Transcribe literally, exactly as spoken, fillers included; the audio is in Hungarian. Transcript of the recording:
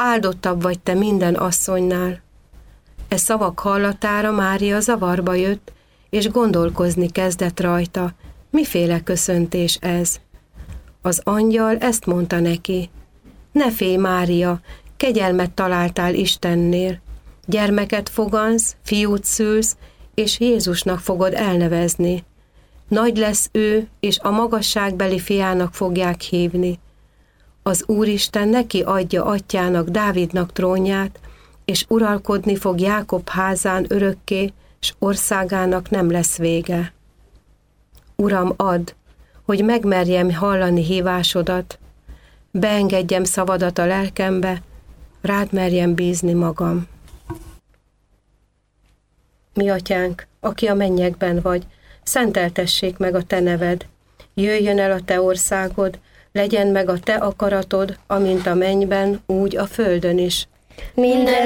áldottabb vagy te minden asszonynál. E szavak hallatára Mária zavarba jött, és gondolkozni kezdett rajta, miféle köszöntés ez. Az angyal ezt mondta neki: ne félj, Mária, kegyelmet találtál Istennél, gyermeket fogansz, fiút szülsz, és Jézusnak fogod elnevezni. Nagy lesz ő, és a magasságbeli fiának fogják hívni. Az Úristen neki adja atyának, Dávidnak trónját, és uralkodni fog Jákob házán örökké, s országának nem lesz vége. Uram, add, hogy megmerjem hallani hívásodat, beengedjem szavadat a lelkembe, rád merjem bízni magam. Mi atyánk, aki a mennyekben vagy, szenteltessék meg a te neved, jöjjön el a te országod, legyen meg a te akaratod, amint a mennyben, úgy a földön is. Minden